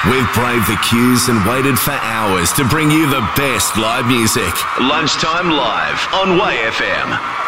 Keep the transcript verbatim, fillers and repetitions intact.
We've braved the queues and waited for hours to bring you the best live music. Lunchtime Live on Y F M.